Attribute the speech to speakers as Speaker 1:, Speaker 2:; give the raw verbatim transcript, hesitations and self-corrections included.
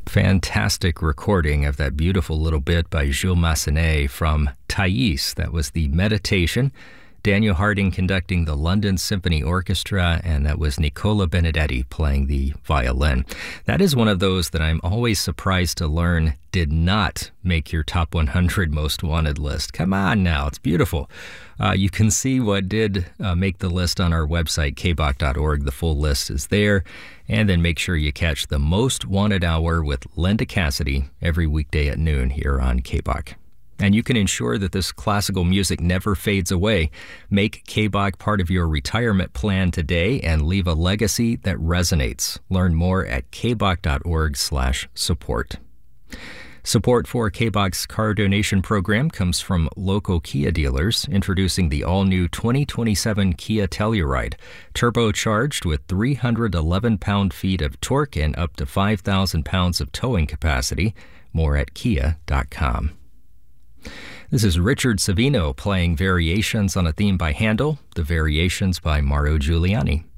Speaker 1: Fantastic recording of that beautiful little bit by Jules Massenet from Thais. That was the Meditation. Daniel Harding conducting the London Symphony Orchestra, and that was Nicola Benedetti playing the violin. That is one of those that I'm always surprised to learn did not make your top one hundred most wanted list. Come on now, it's beautiful. Uh, you can see what did uh, make the list on our website, k b o c dot org. The full list is there. And then make sure you catch the Most Wanted Hour with Linda Cassidy every weekday at noon here on K B O C. And you can ensure that this classical music never fades away. Make K B O C part of your retirement plan today and leave a legacy that resonates. Learn more at k b o c dot org slash support. Support for K B O C's car donation program comes from local Kia dealers, introducing the all-new twenty twenty-seven Kia Telluride, turbocharged with three hundred eleven pound-feet of torque and up to five thousand pounds of towing capacity. More at kia dot com. This is Richard Savino playing Variations on a theme by Handel, the Variations by Mauro Giuliani.